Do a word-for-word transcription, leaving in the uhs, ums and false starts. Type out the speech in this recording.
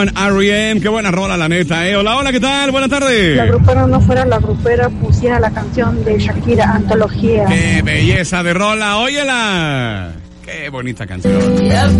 R E M, qué buena rola, la neta, ¿eh? Hola, hola, ¿qué tal? Buenas tardes. La grupera no fuera la grupera, pusiera la canción de Shakira, Antología. ¡Qué belleza de rola! ¡Óyela! ¡Qué bonita canción!